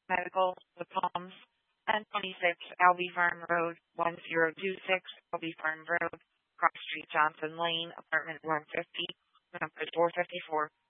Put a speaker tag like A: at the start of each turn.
A: Medical, The Palms, and 26 Albee Farm Road, 1026 Albee Farm Road, Cross Street, Johnson Lane, apartment 150, number 454.